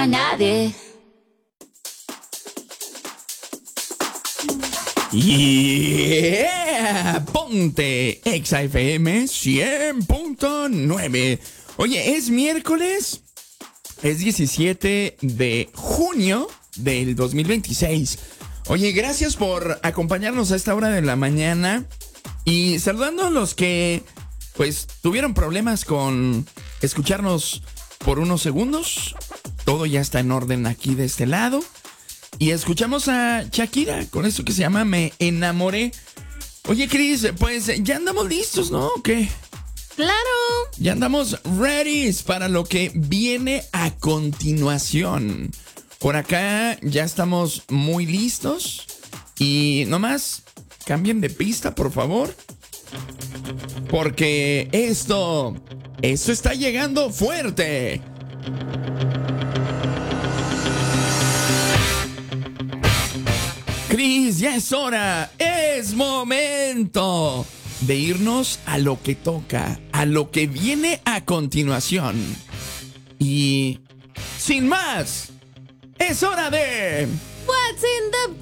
nadie. Yeah, ponte Exa FM 100.9. Oye, es miércoles, es 17 de junio del 2026. Oye, gracias por acompañarnos a esta hora de la mañana y saludando a los que pues tuvieron problemas con escucharnos por unos segundos. Todo ya está en orden aquí de este lado. Y escuchamos a Shakira con esto que se llama Me Enamoré. Oye, Cris, pues ya andamos listos, ¿no? ¿O qué? ¡Claro! Ya andamos ready para lo que viene a continuación. Por acá ya estamos muy listos. Y nomás cambien de pista, por favor. Porque esto está llegando fuerte. Cris, ya es hora, es momento de irnos a lo que toca, a lo que viene a continuación. Y sin más, es hora de... What's in the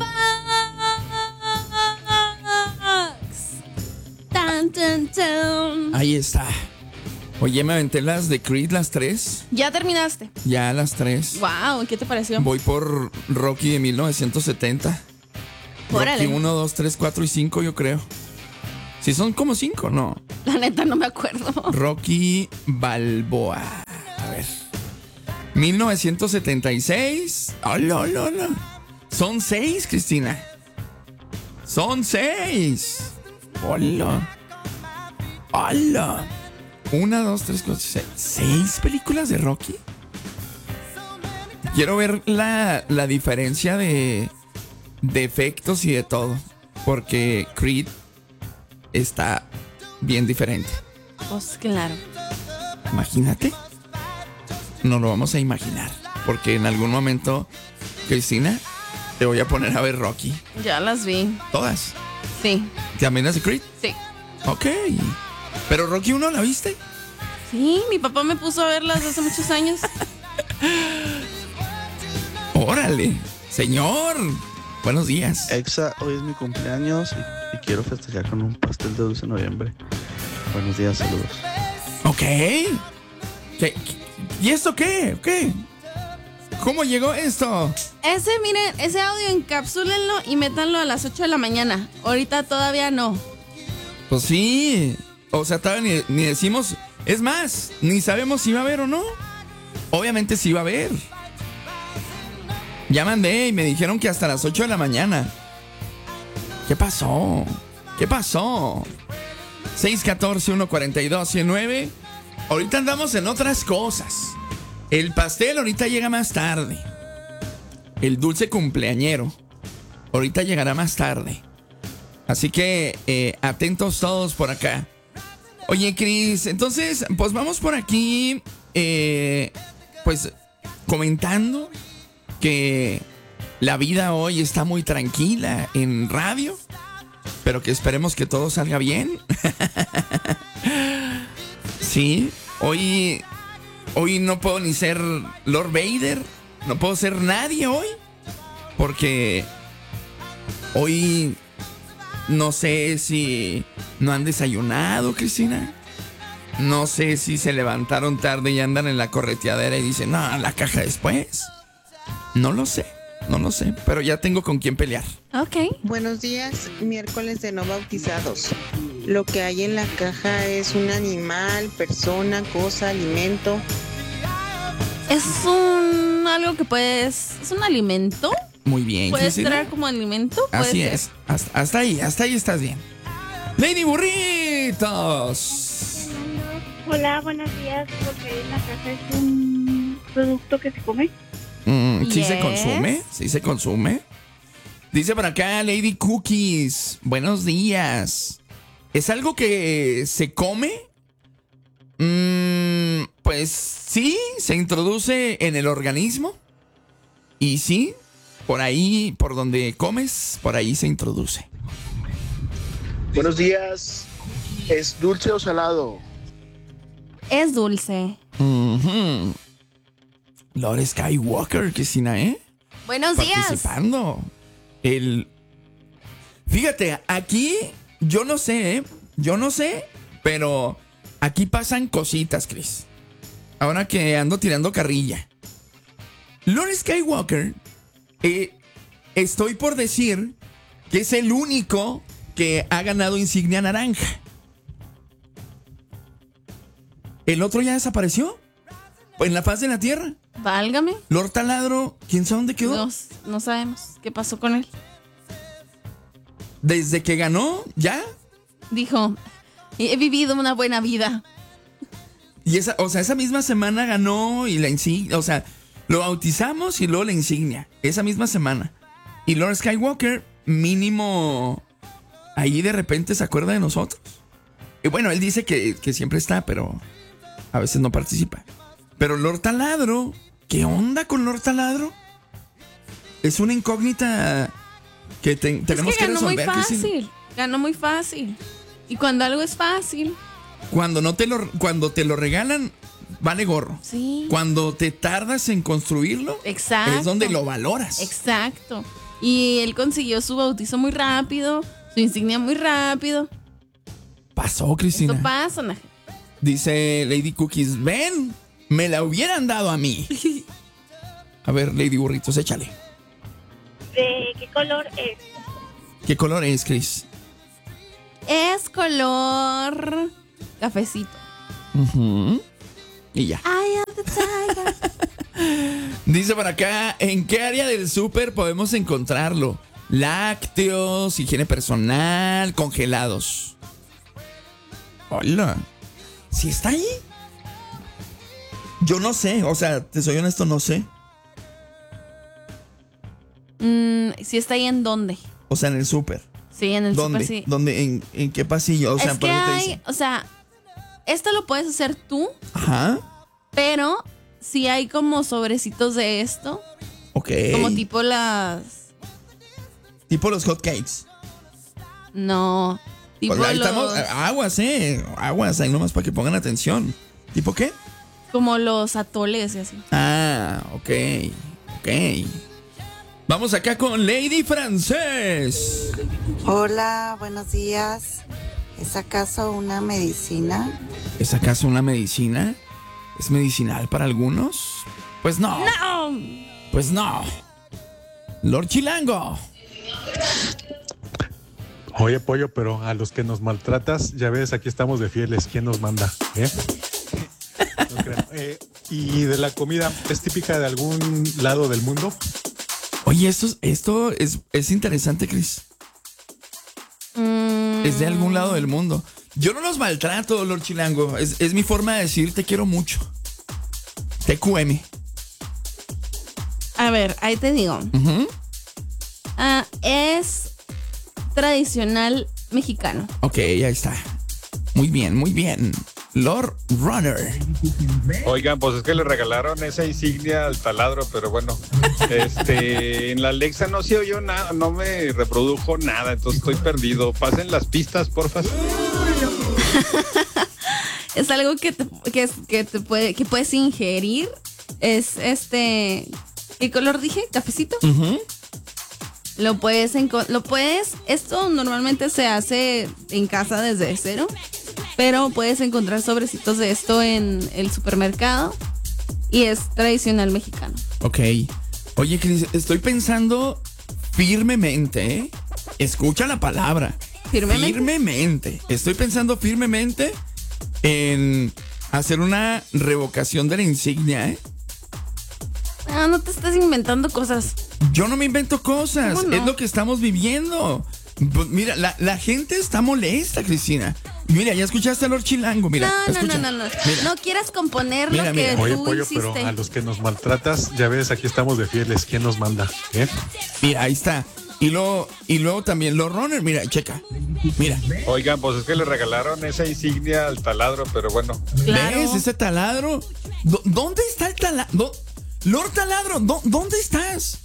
box? Tan, tan, tan. Ahí está. Oye, me aventé las de Creed, las 3. ¿Ya terminaste? Ya las 3. Wow, ¿qué te pareció? Voy por Rocky de 1970. Órale. Rocky 1, 2, 3, 4 y 5, yo creo. Si son como 5, ¿no? La neta no me acuerdo. Rocky Balboa. A ver. 1976. ¡Hola, hola, hola! Son 6, Cristina. Son 6. ¡Hola! ¡Hola! 1, 2, 3, 4, 6. 6 películas de Rocky. Quiero ver la diferencia de efectos y de todo. Porque Creed está bien diferente. Pues claro. Imagínate. No lo vamos a imaginar. Porque en algún momento, Cristina, te voy a poner a ver Rocky. Ya las vi. Todas. Sí. ¿También las de Creed? Sí. Ok. ¿Pero Rocky 1 la viste? Sí, mi papá me puso a verlas hace muchos años. ¡Órale! Señor, buenos días. Exa, hoy es mi cumpleaños y quiero festejar con un pastel de 12 de noviembre. Buenos días, saludos. Ok. ¿Y esto qué? ¿Qué? ¿Cómo llegó esto? Miren, ese audio encapsúlenlo y métanlo a las 8 de la mañana. Ahorita todavía no. Pues sí. O sea, todavía ni decimos. Es más, ni sabemos si va a haber o no. Obviamente sí va a haber. Ya mandé y me dijeron que hasta las 8 de la mañana. ¿Qué pasó? ¿Qué pasó? 614-142-109. Ahorita andamos en otras cosas. El pastel ahorita llega más tarde. El dulce cumpleañero ahorita llegará más tarde. Así que atentos todos por acá. Oye, Cris, entonces, pues vamos por aquí, pues comentando que la vida hoy está muy tranquila en radio, pero que esperemos que todo salga bien. Sí, hoy no puedo ni ser Lord Vader, no puedo ser nadie hoy, porque hoy no sé si no han desayunado, Cristina. No sé si se levantaron tarde y andan en la correteadera y dicen, no, la caja después. No lo sé, pero ya tengo con quién pelear. Ok. Buenos días, miércoles de no bautizados. Lo que hay en la caja es un animal, persona, cosa, alimento. Es algo que puedes... ¿Es un alimento? Muy bien, ¿Puedes Cristina. traer como alimento? Así Puede es, ser. hasta ahí estás bien. Lady Burritos. Hola, buenos días. Lo que hay en la caja es un producto que se come. ¿Sí se Yes. consume? ¿Sí se consume? Dice por acá Lady Cookies. Buenos días. ¿Es algo que se come? Pues sí, se introduce en el organismo. Y sí, por ahí, por donde comes, por ahí se introduce. Buenos días. ¿Es dulce o salado? Es dulce. Ujú. Lord Skywalker, Cristina, ¿eh? Buenos días. Participando. Fíjate, aquí yo no sé, pero aquí pasan cositas, Chris. Ahora que ando tirando carrilla. Lord Skywalker, estoy por decir que es el único que ha ganado insignia naranja. ¿El otro ya desapareció? ¿En la faz de la tierra? Válgame. Lord Taladro, ¿quién sabe dónde quedó? No sabemos qué pasó con él. Desde que ganó, ¿ya? Dijo, he vivido una buena vida. Y esa misma semana ganó y la insignia, o sea, lo bautizamos y luego la insignia. Esa misma semana. Y Lord Skywalker, mínimo, ahí de repente se acuerda de nosotros. Y bueno, él dice que siempre está, pero a veces no participa. Pero Lord Taladro, ¿qué onda con Lord Taladro? Es una incógnita que tenemos que resolver. Ganó muy fácil. Y cuando algo es fácil, cuando te lo regalan, vale gorro. Sí. Cuando te tardas en construirlo, exacto, es donde lo valoras. Exacto. Y él consiguió su bautizo muy rápido, su insignia muy rápido. Pasó, Cristina. Esto pasa, Naja. Dice Lady Cookies, ven, me la hubieran dado a mí. A ver, Lady Burritos, échale. ¿De qué color es? ¿Qué color es, Chris? Es color cafecito. Y ya. I am the tiger. Dice por acá, ¿en qué área del súper podemos encontrarlo? Lácteos, higiene personal, congelados. Hola. ¿Sí está ahí? Yo no sé, o sea, te soy honesto, no sé. ¿Sí está ahí en dónde? O sea, en el súper. Sí, en el ¿Dónde? súper, sí. ¿Dónde? ¿En qué pasillo? O sea, es que o sea, esto lo puedes hacer tú. Ajá. Pero sí hay como sobrecitos de esto. Ok. Como tipo los hot cakes. No. Tipo Ahí estamos, aguas, ahí nomás para que pongan atención. ¿Tipo qué? Como los atoles y así. Ah, ok. Vamos acá con Lady Frances. Hola, buenos días. ¿Es acaso una medicina? ¿Es acaso una medicina? ¿Es medicinal para algunos? Pues no. ¡No! Pues no. Lord Chilango. Oye, Pollo, pero a los que nos maltratas, ya ves, aquí estamos de fieles. ¿Quién nos manda? No creo. Y de la comida, ¿es típica de algún lado del mundo? Oye, esto es interesante, Chris. Es de algún lado del mundo. Yo no los maltrato, Lord Chilango. Es mi forma de decir te quiero mucho. TQM. A ver, ahí te digo. Es tradicional mexicano. Ok, ahí está. Muy bien. Lord Runner. Oigan, pues es que le regalaron esa insignia al Taladro, pero bueno, en la Alexa no se oyó nada, no me reprodujo nada, entonces estoy perdido. Pasen las pistas, porfa. Es algo que puedes ingerir. Es ¿qué color dije? ¿Cafecito? Lo puedes, esto normalmente se hace en casa desde cero, pero puedes encontrar sobrecitos de esto en el supermercado y es tradicional mexicano. Ok. Oye, Cris, estoy pensando firmemente, ¿eh? Escucha la palabra. Firmemente. Estoy pensando firmemente en hacer una revocación de la insignia, ¿eh? Ah, no te estás inventando cosas. Yo no me invento cosas, ¿Cómo no? Es lo que estamos viviendo. Pues mira, la gente está molesta, Cristina. Mira, ya escuchaste a Lord Chilango, mira. No. Mira. No quieras componer Mira, lo que mira. Oye, tú Pollo, hiciste. pero a los que nos maltratas, ya ves, aquí estamos de fieles. ¿Quién nos manda? Mira, ahí está. Y luego también Lord Runner, mira, checa. Mira. Oigan, pues es que le regalaron esa insignia al Taladro, pero bueno. Claro. ¿Ves ese taladro? ¿Dónde está el taladro? Lord Taladro, ¿dónde estás?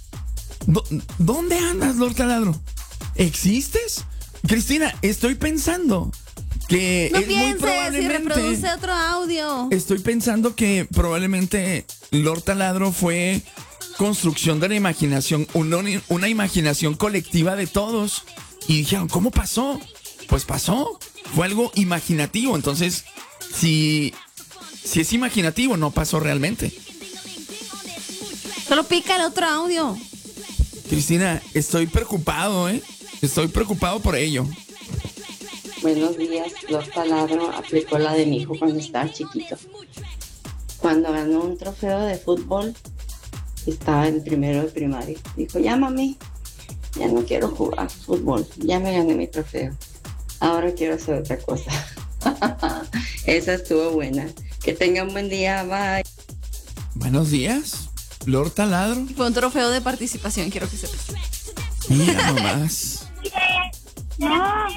¿Dónde andas, Lord Taladro? ¿Existes? Cristina, estoy pensando que No es muy pienses y probablemente... reproduce otro audio. Estoy pensando que probablemente Lord Taladro fue construcción de la imaginación, una imaginación colectiva de todos. Y dijeron, ¿cómo pasó? Pues pasó. Fue algo imaginativo. Entonces, si es imaginativo, no pasó realmente. Solo pica el otro audio. Cristina, estoy preocupado, ¿eh? Estoy preocupado por ello. Buenos días, Lord Taladro aplicó la de mi hijo cuando estaba chiquito. Cuando ganó un trofeo de fútbol, estaba en primero de primaria. Dijo, ya mami, ya no quiero jugar fútbol, ya me gané mi trofeo. Ahora quiero hacer otra cosa. Esa estuvo buena. Que tengan un buen día, bye. Buenos días, Lord Taladro. Fue un trofeo de participación, quiero que sepas. Mira nomás. No.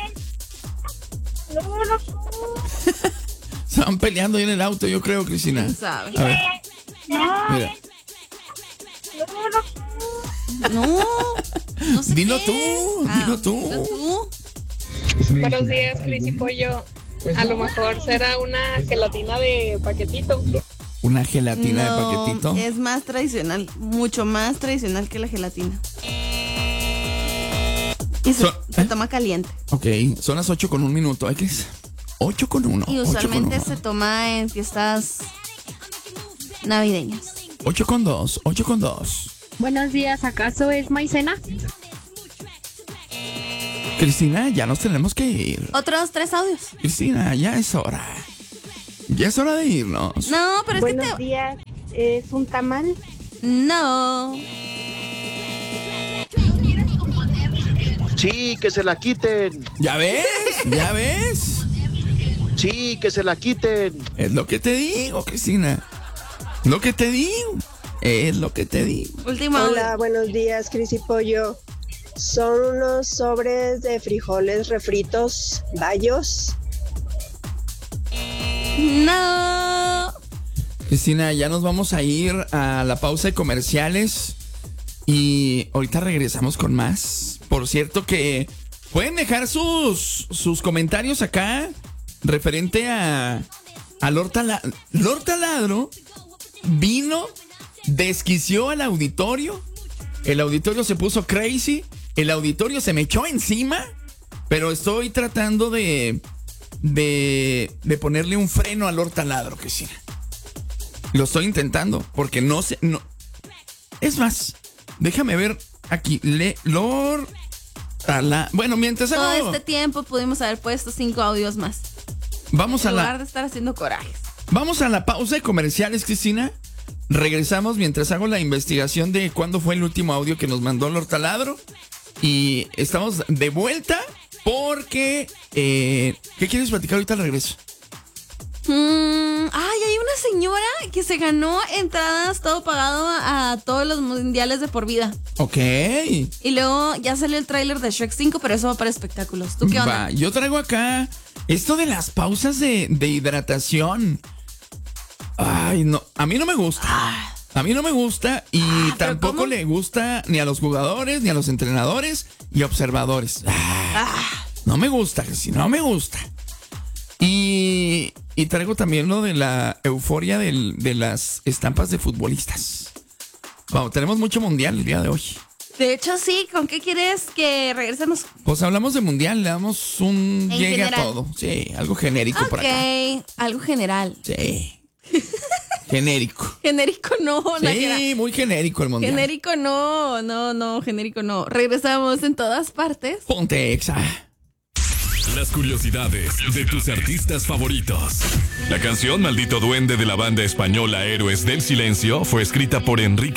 Se van peleando ahí en el auto, yo creo, Cristina. ¿Quién sabe? A ver, No. mira. No sé Dilo qué tú, es. dilo tú. Dilo tú. Buenos días, Cris y Pollo. A lo mejor será una gelatina de paquetito. Una gelatina de No, paquetito. es más tradicional, mucho más tradicional que la gelatina. Y se toma caliente. Ok, son las 8:01. Hay que 8:01. Y usualmente se toma en fiestas navideñas. 8:02. Buenos días, ¿acaso es maicena? Cristina, ya nos tenemos que ir. Otros 3 audios. Cristina, ya es hora. Ya es hora de irnos. No, pero es que Buenos días. ¿Es un tamal? No. Sí, que se la quiten. ¿Ya ves? ¿Ya ves? Sí, que se la quiten. Es lo que te digo, Cristina. Lo que te digo. Es lo que te digo. Último. Hola, buenos días, Cris y Pollo. Son unos sobres de frijoles refritos, bayos. No. Cristina, ya nos vamos a ir a la pausa de comerciales y ahorita regresamos con más. Por cierto que pueden dejar sus comentarios acá referente a Lord Taladro. Lord Taladro vino, desquició al auditorio, el auditorio se puso crazy, el auditorio se me echó encima, pero estoy tratando de ponerle un freno a Lord Taladro, Cristina. Lo estoy intentando, porque no sé. No. Es más, déjame ver aquí. Lord Taladro. Bueno, mientras Todo hago. este tiempo pudimos haber puesto 5 audios más. Vamos en a lugar de estar haciendo corajes. Vamos a la pausa de comerciales, Cristina. Regresamos mientras hago la investigación de cuándo fue el último audio que nos mandó Lord Taladro. Y estamos de vuelta porque. ¿Qué quieres platicar ahorita al regreso? Hay una señora que se ganó entradas todo pagado a todos los mundiales de por vida. Ok. Y luego ya salió el tráiler de Shrek 5, pero eso va para espectáculos. ¿Tú qué onda? Va, yo traigo acá esto de las pausas de hidratación. Ay, no, a mí no me gusta. A mí no me gusta y tampoco le gusta ni a los jugadores, ni a los entrenadores y observadores. No me gusta, si no me gusta. Y traigo también lo de la euforia de las estampas de futbolistas. Vamos, tenemos mucho mundial el día de hoy. De hecho, sí. ¿Con qué quieres que regresemos? Pues hablamos de mundial, le damos un En llegue a general. todo. Sí, algo genérico por acá. Ok, algo general. Sí. Genérico. Genérico no. Sí, muy genérico el mundial. Genérico no, genérico no. Regresamos en todas partes. Ponte Exa. Las curiosidades de tus artistas favoritos. La canción Maldito Duende de la banda española Héroes del Silencio fue escrita por Enrique